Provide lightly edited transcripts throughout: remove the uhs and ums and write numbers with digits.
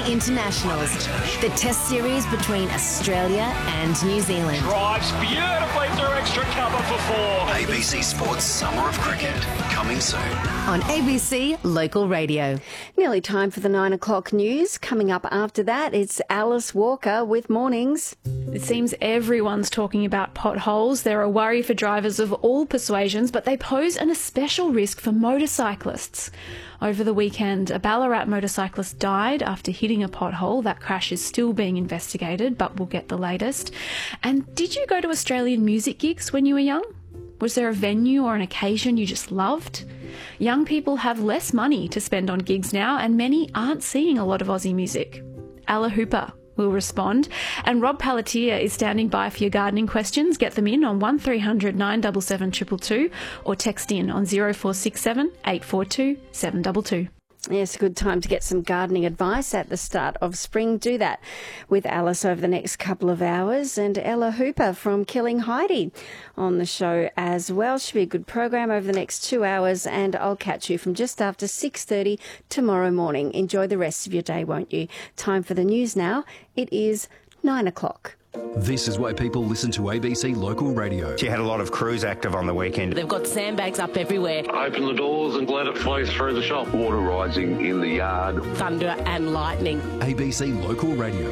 Internationals, the test series between Australia and New Zealand. Drives beautifully through extra cover for 4. ABC Sports Summer of Cricket, coming soon. On ABC Local Radio. Nearly time for the 9 o'clock news. Coming up after that, it's Alice Walker with Mornings. It seems everyone's talking about potholes. They're a worry for drivers of all persuasions, but they pose an especial risk for motorcyclists. Over the weekend, a Ballarat motorcyclist died after hitting a pothole. That crash is still being investigated, but we'll get the latest. And did you go to Australian music gigs when you were young? Was there a venue or an occasion you just loved? Young people have less money to spend on gigs now, and many aren't seeing a lot of Aussie music. Ella Hooper will respond, and Rob Pelletier is standing by for your gardening questions. Get them in on 1300 977 222 or text in on 0467 842 722. Yes, a good time to get some gardening advice at the start of spring. Do that with Alice over the next couple of hours, and Ella Hooper from Killing Heidi on the show as well. Should be a good program over the next 2 hours, and I'll catch you from just after 6:30 tomorrow morning. Enjoy the rest of your day, won't you? Time for the news now. It is 9 o'clock. This is why people listen to ABC Local Radio. She had a lot of crews active on the weekend. They've got sandbags up everywhere. Open the doors and let it flow through the shop. Water rising in the yard. Thunder and lightning. ABC Local Radio.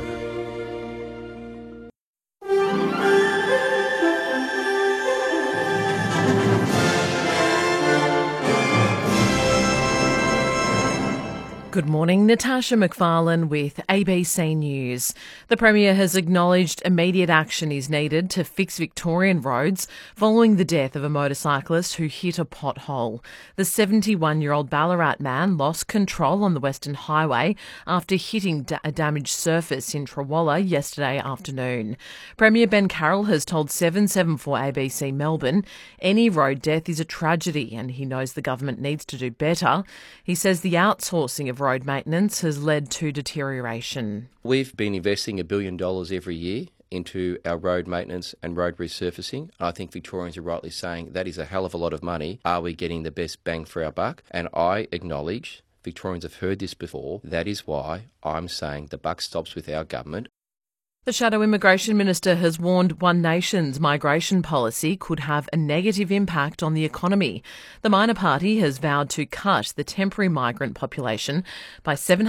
Good morning, Natasha McFarlane with ABC News. The Premier has acknowledged immediate action is needed to fix Victorian roads following the death of a motorcyclist who hit a pothole. The 71-year-old Ballarat man lost control on the Western Highway after hitting a damaged surface in Trawalla yesterday afternoon. Premier Ben Carroll has told 774 ABC Melbourne any road death is a tragedy and he knows the government needs to do better. He says the outsourcing of road maintenance has led to deterioration. We've been investing $1 billion every year into our road maintenance and road resurfacing. I think Victorians are rightly saying that is a hell of a lot of money. Are we getting the best bang for our buck? And I acknowledge Victorians have heard this before. That is why I'm saying the buck stops with our government. The Shadow Immigration Minister has warned One Nation's migration policy could have a negative impact on the economy. The minor party has vowed to cut the temporary migrant population by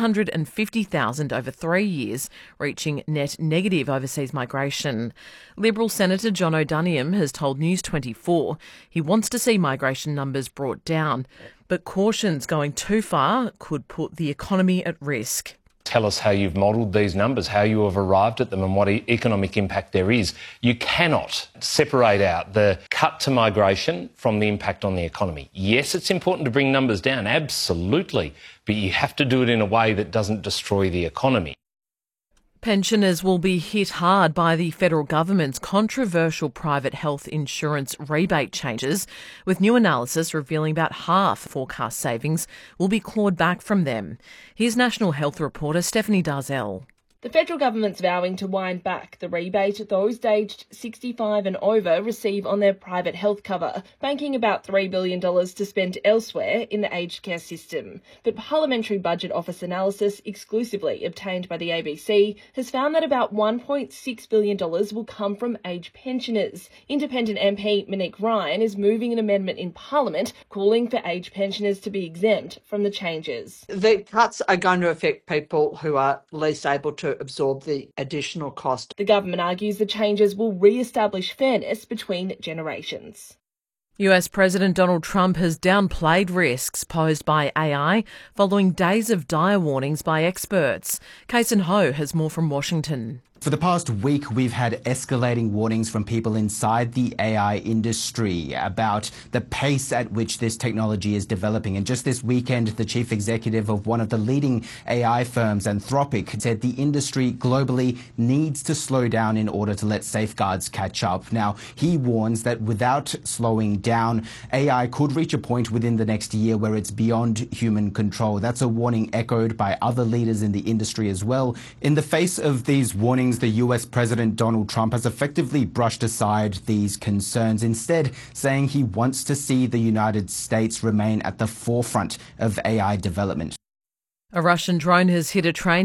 750,000 over 3 years, reaching net negative overseas migration. Liberal Senator John O'Doniam has told News 24 he wants to see migration numbers brought down, but cautions going too far could put the economy at risk. Tell us how you've modelled these numbers, how you have arrived at them and what economic impact there is. You cannot separate out the cut to migration from the impact on the economy. Yes, it's important to bring numbers down, absolutely, but you have to do it in a way that doesn't destroy the economy. Pensioners will be hit hard by the federal government's controversial private health insurance rebate changes, with new analysis revealing about half forecast savings will be clawed back from them. Here's National Health reporter Stephanie Darzell. The federal government's vowing to wind back the rebate those aged 65 and over receive on their private health cover, banking about $3 billion to spend elsewhere in the aged care system. But Parliamentary Budget Office analysis exclusively obtained by the ABC has found that about $1.6 billion will come from aged pensioners. Independent MP Monique Ryan is moving an amendment in Parliament calling for aged pensioners to be exempt from the changes. The cuts are going to affect people who are least able to absorb the additional cost. The government argues the changes will re-establish fairness between generations. US President Donald Trump has downplayed risks posed by AI following days of dire warnings by experts. Kason Ho has more from Washington. For the past week, we've had escalating warnings from people inside the AI industry about the pace at which this technology is developing. And just this weekend, the chief executive of one of the leading AI firms, Anthropic, said the industry globally needs to slow down in order to let safeguards catch up. Now, he warns that without slowing down, AI could reach a point within the next year where it's beyond human control. That's a warning echoed by other leaders in the industry as well. In the face of these warnings, the US President Donald Trump has effectively brushed aside these concerns, instead saying he wants to see the United States remain at the forefront of AI development. A Russian drone has hit a train